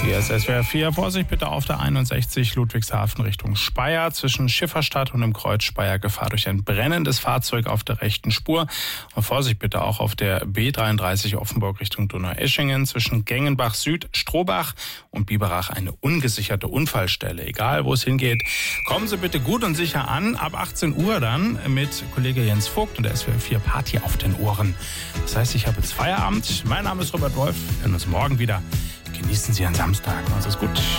Hier ist SWR 4. Vorsicht bitte auf der 61 Ludwigshafen Richtung Speyer. Zwischen Schifferstadt und dem Kreuz Speyer Gefahr durch ein brennendes Fahrzeug auf der rechten Spur. Und Vorsicht bitte auch auf der B33 Offenburg Richtung Donaueschingen. Zwischen Gengenbach Süd, Strohbach und Biberach eine ungesicherte Unfallstelle. Egal wo es hingeht, kommen Sie bitte gut und sicher an. Ab 18 Uhr dann mit Kollege Jens Vogt und der SWR 4 Party auf den Ohren. Das heißt, ich habe jetzt Feierabend. Mein Name ist Robert Wolf. Wir hören uns morgen wieder. Genießen Sie einen Samstag. Macht es gut.